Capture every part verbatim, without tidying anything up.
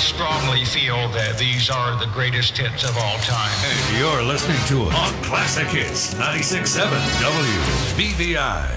strongly feel that these are the greatest hits of all time. And you're listening to it on Classic Hits ninety-six point seven W B V I.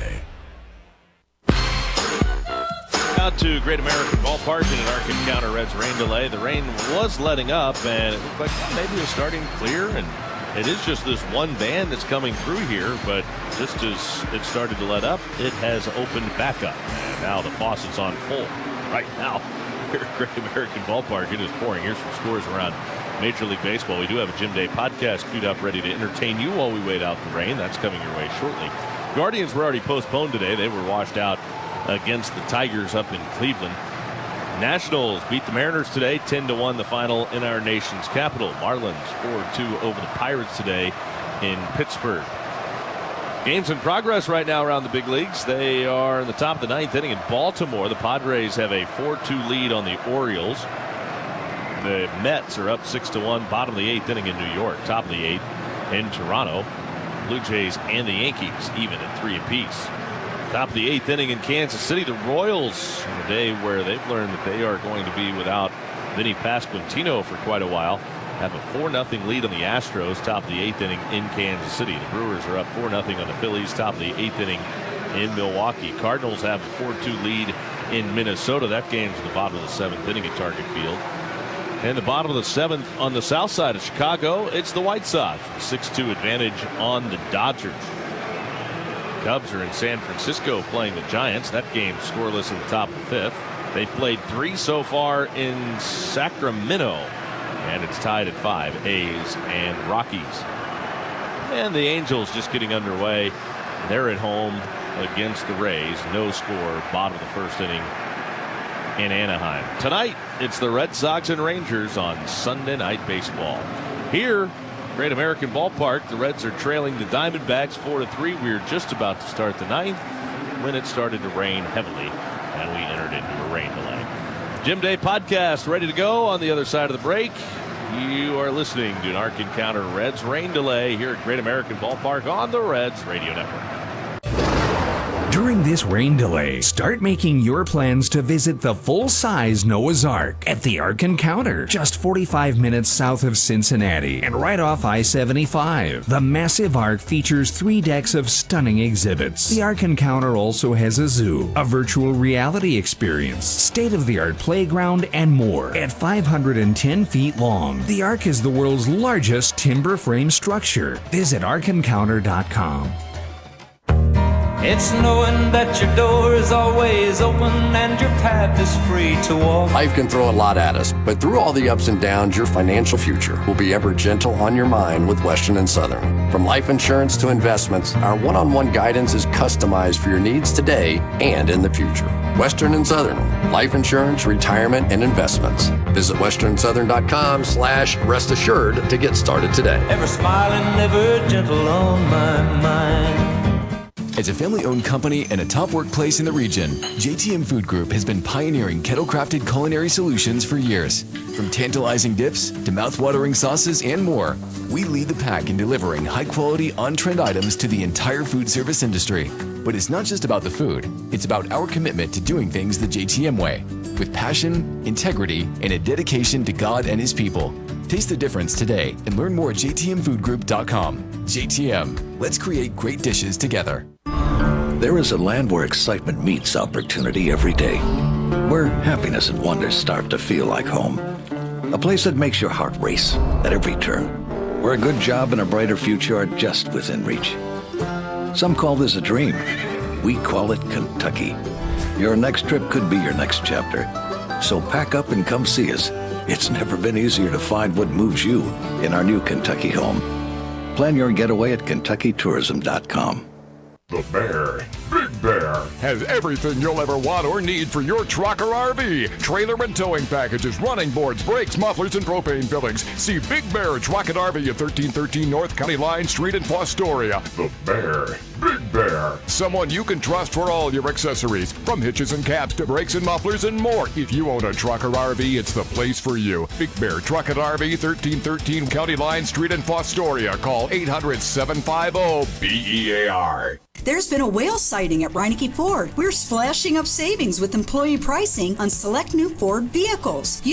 Out to Great American Ballpark in an Ark Encounter Reds rain delay. The rain was letting up, and it looked like well, maybe it was starting to clear, and it is just this one band that's coming through here, but just as it started to let up, it has opened back up, and now the faucet's on full. Right now, here at Great American Ballpark, it is pouring. Here's some scores around Major League Baseball. We do have a Jim Day podcast queued up ready to entertain you while we wait out the rain. That's coming your way shortly. Guardians were already postponed today. They were washed out against the Tigers up in Cleveland. Nationals beat the Mariners today, ten to one, the final in our nation's capital. Marlins four two over the Pirates today in Pittsburgh. Games in progress right now around the big leagues. They are in the top of the ninth inning in Baltimore. The Padres have a four two lead on the Orioles. The Mets are up six to one, bottom of the eighth inning in New York, top of the eighth in Toronto. Blue Jays and the Yankees even at three apiece. Top of the eighth inning in Kansas City. The Royals, on a day where they've learned that they are going to be without Vinny Pasquantino for quite a while, have a four nothing lead on the Astros, top of the eighth inning in Kansas City. The Brewers are up four nothing on the Phillies, top of the eighth inning in Milwaukee. Cardinals have a four two lead in Minnesota. That game's at the bottom of the seventh inning at Target Field. And the bottom of the seventh on the south side of Chicago, it's the White Sox. six two advantage on the Dodgers. Cubs are in San Francisco playing the Giants. That game scoreless in the top of the fifth. They've played three so far in Sacramento, and it's tied at five, A's and Rockies. And the Angels just getting underway. They're at home against the Rays. No score, bottom of the first inning in Anaheim. Tonight, it's the Red Sox and Rangers on Sunday Night Baseball. Here, Great American Ballpark, the Reds are trailing the Diamondbacks four to three. We were just about to start the ninth when it started to rain heavily, and we entered into a rain delay. Jim Day podcast ready to go on the other side of the break. You are listening to an Ark Encounter Reds rain delay here at Great American Ballpark on the Reds Radio Network. During this rain delay, start making your plans to visit the full-size Noah's Ark at the Ark Encounter, just forty-five minutes south of Cincinnati and right off I seventy-five. The massive Ark features three decks of stunning exhibits. The Ark Encounter also has a zoo, a virtual reality experience, state-of-the-art playground, and more. At five hundred ten feet long, the Ark is the world's largest timber frame structure. Visit ark encounter dot com. It's knowing that your door is always open and your path is free to walk. Life can throw a lot at us, but through all the ups and downs, your financial future will be ever gentle on your mind with Western and Southern. From life insurance to investments, our one-on-one guidance is customized for your needs today and in the future. Western and Southern, life insurance, retirement, and investments. Visit western southern dot com slash rest assured to get started today. Ever smiling, ever gentle on my mind. As a family-owned company and a top workplace in the region, J T M Food Group has been pioneering kettle-crafted culinary solutions for years. From tantalizing dips to mouth-watering sauces and more, we lead the pack in delivering high-quality, on-trend items to the entire food service industry. But it's not just about the food. It's about our commitment to doing things the J T M way, with passion, integrity, and a dedication to God and His people. Taste the difference today and learn more at j t m food group dot com. J T M, let's create great dishes together. There is a land where excitement meets opportunity every day, where happiness and wonder start to feel like home. A place that makes your heart race at every turn, where a good job and a brighter future are just within reach. Some call this a dream. We call it Kentucky. Your next trip could be your next chapter. So pack up and come see us. It's never been easier to find what moves you in our new Kentucky home. Plan your getaway at kentucky tourism dot com. The Bear, Big Bear, has everything you'll ever want or need for your truck or R V. Trailer and towing packages, running boards, brakes, mufflers, and propane fillings. See Big Bear Truck and R V at thirteen thirteen North County Line Street in Fostoria. The Bear, Big Bear, someone you can trust for all your accessories, from hitches and caps to brakes and mufflers and more. If you own a truck or R V, it's the place for you. Big Bear Truck and R V, thirteen thirteen County Line Street in Fostoria. Call eight hundred, seven five zero, B E A R. There's been a whale sighting at Reineke Ford. We're splashing up savings with employee pricing on select new Ford vehicles.